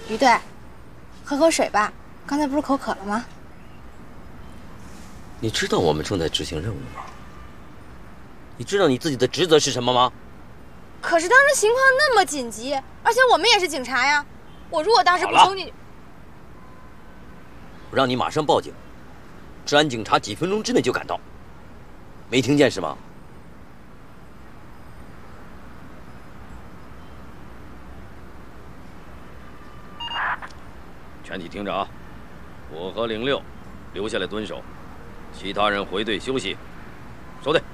于队，喝水吧，刚才不是口渴了吗？ 你知道我们正在执行任务吗？你知道你自己的职责是什么吗？ 可是当时情况那么紧急，而且我们也是警察呀。我如果当时不冲进去， 我让你马上报警，治安警察几分钟之内就赶到。没听见是吗？全体听着啊！我和06留下来蹲守，其他人回队休息。收队。